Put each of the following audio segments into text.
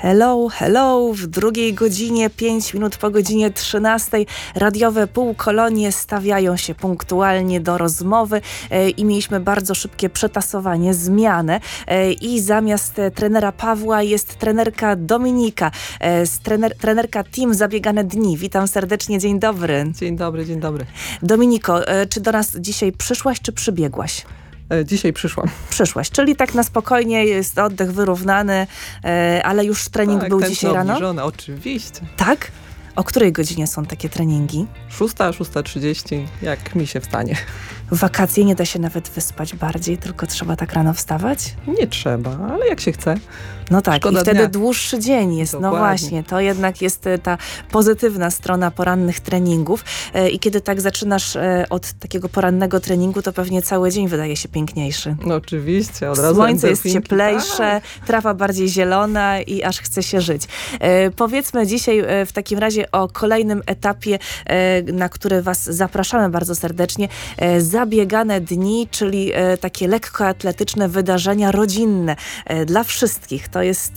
Hello, hello, w drugiej godzinie, 5 minut po godzinie 13 radiowe półkolonie stawiają się punktualnie do rozmowy i mieliśmy bardzo szybkie przetasowanie, zmianę i zamiast trenera Pawła jest trenerka Dominika, trenerka Team Zabiegane Dni. Witam serdecznie, dzień dobry. Dzień dobry, dzień dobry. Dominiko, czy do nas dzisiaj przyszłaś, czy przybiegłaś? Dzisiaj przyszłam. Przyszłaś, czyli tak na spokojnie, jest oddech wyrównany, ale już trening był dzisiaj rano? Obniżone, oczywiście. Tak? O której godzinie są takie treningi? 6:30, jak mi się wstanie. W wakacje nie da się nawet wyspać bardziej, tylko trzeba tak rano wstawać? Nie trzeba, ale jak się chce. No tak, Szkoda i wtedy dnia. dłuższy dzień jest. Dokładnie. No właśnie, to jednak jest ta pozytywna strona porannych treningów i kiedy tak zaczynasz od takiego porannego treningu, to pewnie cały dzień wydaje się piękniejszy. No oczywiście, od razu Słońce jest endorfinki. cieplejsze, Tak. trawa bardziej zielona i aż chce się żyć. Powiedzmy dzisiaj w takim razie o kolejnym etapie, na który was zapraszamy bardzo serdecznie. Zabiegane dni, czyli takie lekkoatletyczne wydarzenia rodzinne dla wszystkich. To jest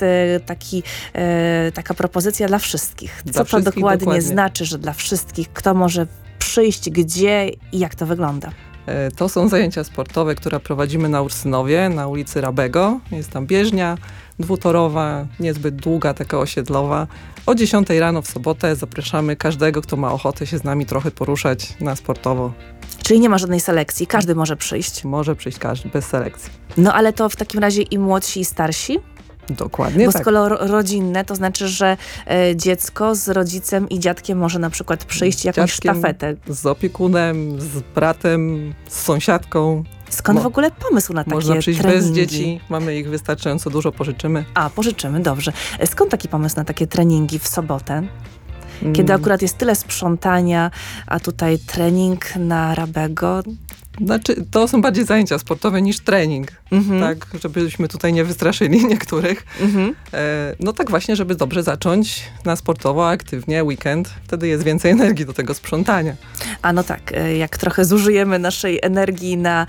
taka propozycja dla wszystkich. Dla Co to wszystkich dokładnie znaczy, że dla wszystkich? Kto może przyjść, gdzie i jak to wygląda? To są zajęcia sportowe, które prowadzimy na Ursynowie, na ulicy Rabego. Jest tam bieżnia dwutorowa, niezbyt długa, taka osiedlowa. O 10 rano w sobotę zapraszamy każdego, kto ma ochotę się z nami trochę poruszać na sportowo. Czyli nie ma żadnej selekcji, każdy może przyjść. Może przyjść każdy, bez selekcji. No ale to w takim razie i młodsi, i starsi? Dokładnie Bo tak. skoro rodzinne, to znaczy, że dziecko z rodzicem i dziadkiem może na przykład przyjść jakąś Dziadkiem, sztafetę. z opiekunem, z bratem, z sąsiadką. Skąd w ogóle pomysł na takie Można przyjść treningi? bez dzieci, mamy ich wystarczająco dużo, pożyczymy. A, pożyczymy, dobrze. Skąd taki pomysł na takie treningi w sobotę? Kiedy akurat jest tyle sprzątania, a tutaj trening na Rabego. Znaczy, to są bardziej zajęcia sportowe niż trening, tak, żebyśmy tutaj nie wystraszyli niektórych. No tak właśnie, żeby dobrze zacząć na sportowo, aktywnie, weekend, wtedy jest więcej energii do tego sprzątania. A no tak, jak trochę zużyjemy naszej energii na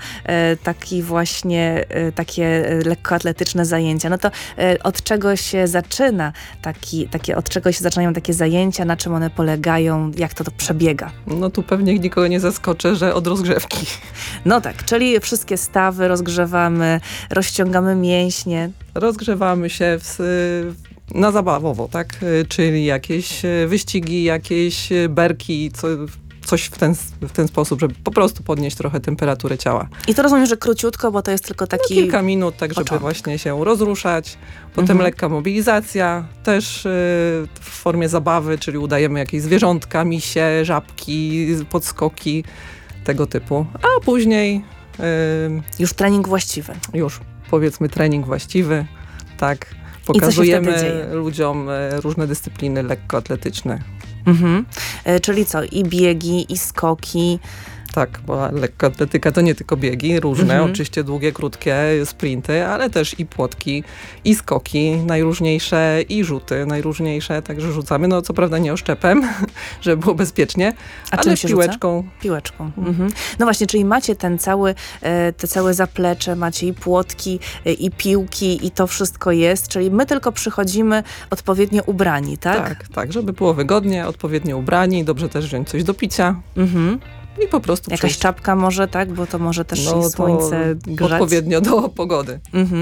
takie lekkoatletyczne zajęcia, no to od czego się zaczyna od czego się zaczynają takie zajęcia, na czym one polegają, jak to przebiega? No tu pewnie nikogo nie zaskoczę, że od rozgrzewki. No tak, czyli wszystkie stawy rozgrzewamy, rozciągamy mięśnie. Rozgrzewamy się na zabawowo, tak? Czyli jakieś wyścigi, jakieś berki, coś w ten sposób, żeby po prostu podnieść trochę temperaturę ciała. I to rozumiem, że króciutko, bo to jest tylko taki... No, kilka minut, tak żeby początek. Właśnie się rozruszać. Potem lekka mobilizacja, też w formie zabawy, czyli udajemy jakieś zwierzątka, misie, żabki, podskoki, tego typu. A później Już trening właściwy. już powiedzmy trening właściwy, tak. I co się Pokazujemy wtedy dzieje? ludziom różne dyscypliny lekkoatletyczne. Czyli co? I biegi, i skoki. Tak, bo lekkoatletyka to nie tylko biegi, różne, oczywiście długie, krótkie sprinty, ale też i płotki, i skoki najróżniejsze, i rzuty najróżniejsze, także rzucamy, no co prawda nie oszczepem, żeby było bezpiecznie, A ale czym się piłeczką. rzuca? Piłeczką. No właśnie, czyli macie te całe zaplecze, macie i płotki, i piłki, i to wszystko jest, czyli my tylko przychodzimy odpowiednio ubrani, tak? Tak, żeby było wygodnie, odpowiednio ubrani, dobrze też wziąć coś do picia. I po prostu Jakaś przyjść. czapka może, tak? Bo to może też No, i słońce grzać. Odpowiednio do pogody.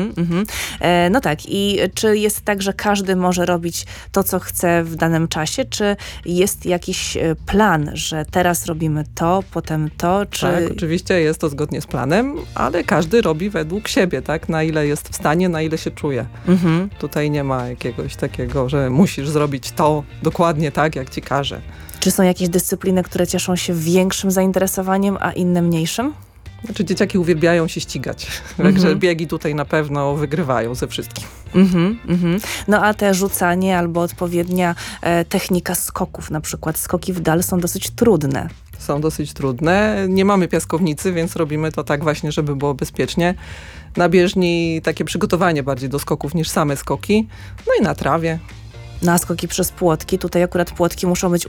No tak. I czy jest tak, że każdy może robić to, co chce w danym czasie? Czy jest jakiś plan, że teraz robimy to, potem to? Czy... Tak, oczywiście jest to zgodnie z planem, ale każdy robi według siebie, tak? Na ile jest w stanie, na ile się czuje. Tutaj nie ma jakiegoś takiego, że musisz zrobić to dokładnie tak, jak ci każe. Czy są jakieś dyscypliny, które cieszą się większym zainteresowaniem, a inne mniejszym? Znaczy dzieciaki uwielbiają się ścigać, także biegi tutaj na pewno wygrywają ze wszystkim. No a te rzucanie albo odpowiednia technika skoków, na przykład skoki w dal są dosyć trudne. Są dosyć trudne. Nie mamy piaskownicy, więc robimy to tak właśnie, żeby było bezpiecznie. Na bieżni takie przygotowanie bardziej do skoków niż same skoki. No i na trawie. Naskoki przez płotki. Tutaj akurat płotki muszą być